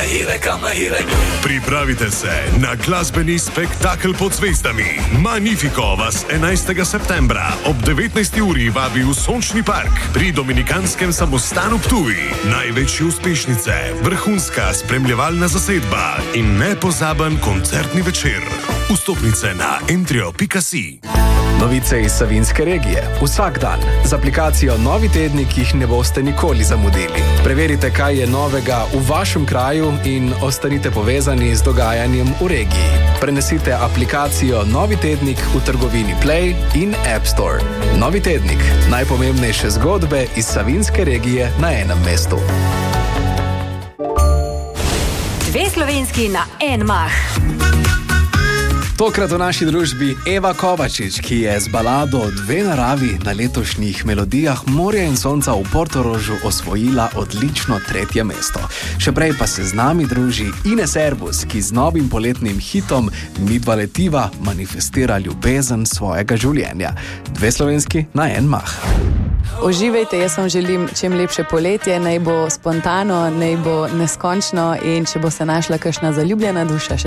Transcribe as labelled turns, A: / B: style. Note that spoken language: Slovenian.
A: Pripravite se na glasbeni spektakel pod zvezdami. Magnifico vas 11. septembra ob 19. uri vabi v Sončni park pri Dominikanskem samostanu Ptuj. Največje uspešnice, vrhunska spremljevalna zasedba in nepozaben koncertni večer. Vstopnice na entrio.si.
B: Novice iz Savinjske regije. Vsak dan. Z aplikacijo Novi tednik jih ne boste nikoli zamudili. Preverite, kaj je novega v vašem kraju in ostanite povezani z dogajanjem v regiji. Prenesite aplikacijo Novi tednik v trgovini Play in App Store. Novi tednik. Najpomembnejše zgodbe iz Savinjske regije na enem mestu.
C: Dve slovenski na en mah.
B: Tokrat v naši družbi Eva Kovačič, ki je z balado Dve naravi na letošnjih melodijah Morja in sonca v Portorožu osvojila odlično 3. mesto. Še prej pa se z nami druži Ines Erbus, ki z novim poletnim hitom Midva letiva manifestira ljubezen svojega življenja. Dve slovenski na en mah.
D: Uživajte, jaz vam želim čim lepše poletje, naj bo spontano, naj bo neskončno in če bo se našla kakšna zaljubljena duša,